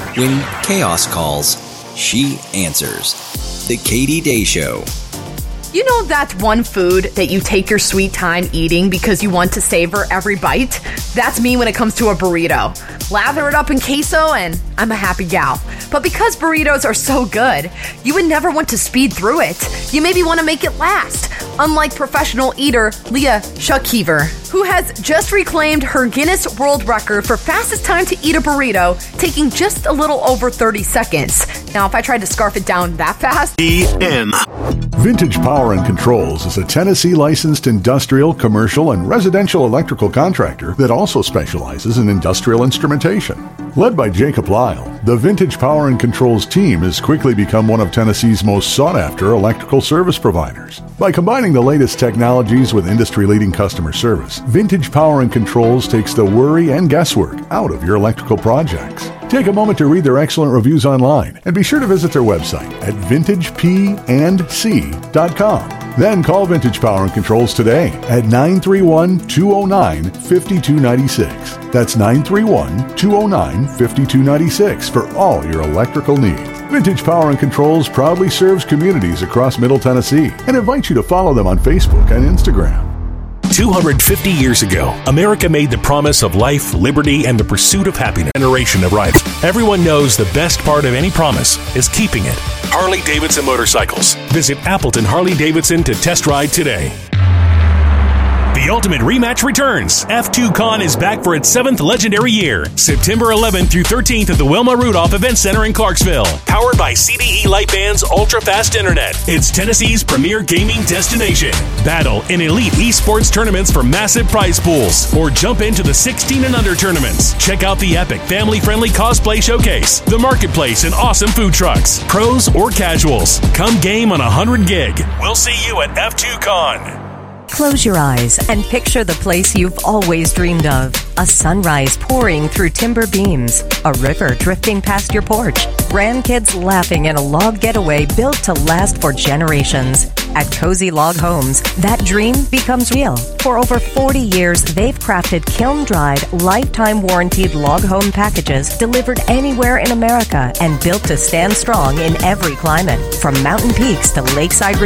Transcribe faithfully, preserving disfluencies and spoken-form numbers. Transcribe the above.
When chaos calls, she answers. The Katie Day Show. You know that one food that you take your sweet time eating because you want to savor every bite? That's me when it comes to a burrito. Lather it up in queso and I'm a happy gal. But because burritos are so good, you would never want to speed through it. You maybe want to make it last. Unlike professional eater Leah Shuckheaver, who has just reclaimed her Guinness World Record for fastest time to eat a burrito, taking just a little over thirty seconds. Now, if I tried to scarf it down that fast... E M. Vintage Power and Controls is a Tennessee licensed industrial, commercial, and residential electrical contractor that also specializes in industrial instrumentation. Led by Jacob Lyle, the Vintage Power and Controls team has quickly become one of Tennessee's most sought-after electrical service providers. By combining the latest technologies with industry-leading customer service, Vintage Power and Controls takes the worry and guesswork out of your electrical projects. Take a moment to read their excellent reviews online and be sure to visit their website at vintage p and c dot com. Then call Vintage Power and Controls today at nine three one, two oh nine, five two nine six. That's nine three one, two oh nine, five two nine six for all your electrical needs. Vintage Power and Controls proudly serves communities across Middle Tennessee and invites you to follow them on Facebook and Instagram. two hundred fifty years ago, America made the promise of life, liberty, and the pursuit of happiness. Generation of rights. Everyone knows the best part of any promise is keeping it. Harley-Davidson Motorcycles. Visit Appleton Harley-Davidson to test ride today. The Ultimate Rematch returns. F two Con is back for its seventh legendary year. September eleventh through thirteenth at the Wilma Rudolph Event Center in Clarksville. Powered by C D E Lightband's ultra-fast internet. It's Tennessee's premier gaming destination. Battle in elite esports tournaments for massive prize pools. Or jump into the sixteen and under tournaments. Check out the epic family-friendly cosplay showcase, the marketplace, and awesome food trucks. Pros or casuals. Come game on one hundred gig. We'll see you at F two Con. Close your eyes and picture the place you've always dreamed of. A sunrise pouring through timber beams, a river drifting past your porch, grandkids laughing in a log getaway built to last for generations. At Cozy Log Homes, that dream becomes real. For over forty years, they've crafted kiln-dried, lifetime warranted log home packages delivered anywhere in America and built to stand strong in every climate. From mountain peaks to lakeside